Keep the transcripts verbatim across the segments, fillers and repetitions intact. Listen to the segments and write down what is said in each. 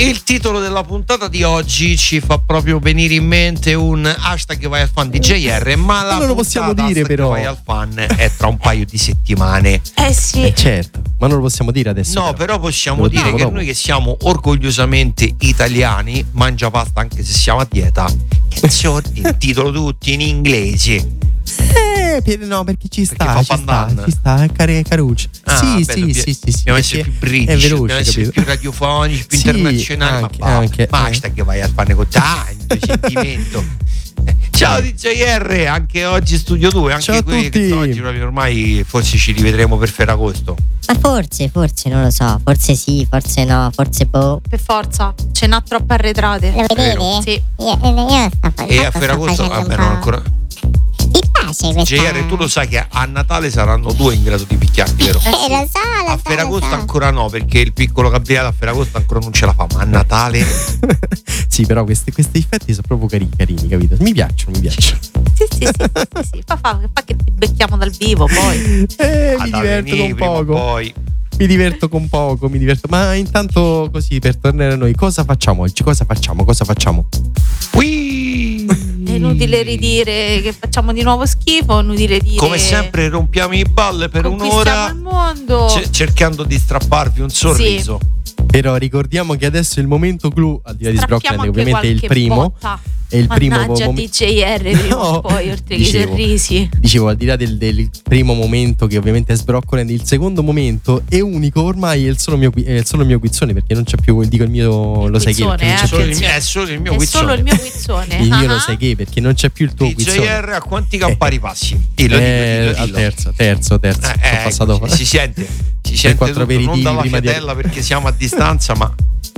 Il titolo della puntata di oggi ci fa proprio venire in mente un hashtag vai al fan di J R, ma la non lo possiamo dire però. Vai al fan è tra un paio di settimane. Eh sì. Eh certo, ma non lo possiamo dire adesso. No, però, però possiamo Lo dire dico che dopo. noi che siamo orgogliosamente italiani, mangia pasta anche se siamo a dieta. Cazzo, il titolo tutti in inglese. Eh, per- no, perché ci sta, Perché fa ci sta, pandan. ci sta, care, caruccio. Ah, sì, vabbè, sì, dobbiamo- sì, sì, sì. Dobbiamo essere perché più british, è veloce, dobbiamo essere capito? più radiofonici, più Sì, internazionali. anche, ma va, anche, basta che vai a fare con tanto sentimento. Ciao D J R, anche oggi Studio due, anche Ciao a qui tutti. che oggi proprio ormai forse ci rivedremo per Ferragosto. Ma forse, forse, non lo so, forse sì, forse no, forse boh. Per forza, ce n'ha troppe arretrate. Lo Vero. vedevi? Sì. Io, io sto, E a sto Ferragosto, facendo un vabbè, po'. non ancora. Mi piace questa. J R, tu lo sai che a Natale saranno due in grado di picchiarti, vero? Eh, lo so, lo so, A Ferragosto lo so. ancora no, perché il piccolo Gabriele a Ferragosto ancora non ce la fa, ma a Natale Sì, però questi, questi effetti sono proprio carini, carini, capito? Mi piacciono, mi piacciono. Sì, sì, sì, sì, sì. Fa, fa, fa che ti becchiamo dal vivo poi. Eh, mi ad diverto avvenire con prima o poco. poi. Mi diverto con poco, mi diverto. Ma intanto così per tornare a noi, cosa facciamo oggi? Cosa facciamo? Cosa facciamo? Ui! È inutile ridire che facciamo di nuovo schifo, inutile dire Come sempre rompiamo i balle per conquistiamo un'ora il mondo. ce- cercando di strapparvi un sorriso. Però ricordiamo che adesso è il momento clou, al di là di Strappiamo Sbroccane, anche ovviamente è il qualche primo. botta. È il primo Mannaggia momento. D J R prima No, o poi, oltre che i dicevo. sorrisi. Dicevo, al di là del, del primo momento che ovviamente è Sbroccone, il secondo momento è unico, ormai è il solo mio, qui- è il solo mio quizzone, perché non c'è più, dico il mio, lo sai che quizzone, perché non eh, c'è Solo più il mio- è solo il mio È quizzone. solo il mio quizzone. il mio Ah. lo sai che perché non c'è più il tuo D J quizzone. R a quanti campari passi? Dillo, dillo, Eh, dillo, al dillo. terzo, terzo, terzo. Eh, Sono eh, passato ecco, si sente, si sente quattro tutto, non aperitivi dalla prima di- fiatella perché siamo a distanza, ma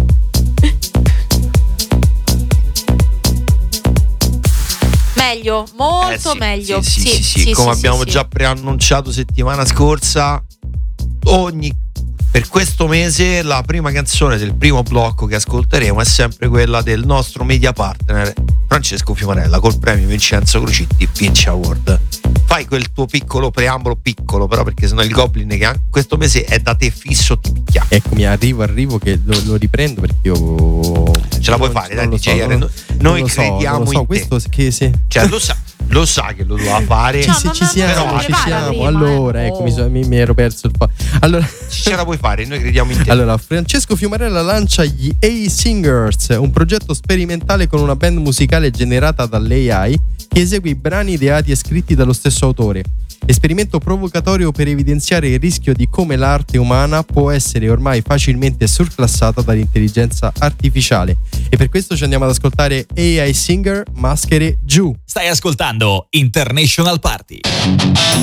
Meglio, molto Eh sì, meglio. Sì, sì, sì, sì. Come abbiamo sì, già sì. preannunciato settimana scorsa, ogni per questo mese la prima canzone del primo blocco che ascolteremo è sempre quella del nostro media partner Francesco Fiumarella col premio Vincenzo Crucitti Vince Award. Fai quel tuo piccolo preambolo, piccolo però, perché sennò il Goblin che anche questo mese è da te fisso ti picchia. Eccomi, arrivo, arrivo che lo, lo riprendo perché io Ce la puoi non- fare, non dai, lo D J R, non- no- non noi lo so, crediamo non lo so, in te. questo che se, Cioè lo sa, lo sa che lo doveva fare. Ciao, se non- ci non- siamo, non ci si prepara siamo. prima, allora, eh. ecco, Oh. mi, so- mi- mi ero perso il fa. Allora, Ce la puoi fare, noi crediamo in te. allora, Francesco Fiumarella lancia gli A-Singers, un progetto sperimentale con una band musicale generata dall'A I che esegue i brani ideati e scritti dallo stesso autore. Esperimento provocatorio per evidenziare il rischio di come l'arte umana può essere ormai facilmente surclassata dall'intelligenza artificiale. E per questo ci andiamo ad ascoltare A I Singer, Maschere Giù. Stai ascoltando International Party.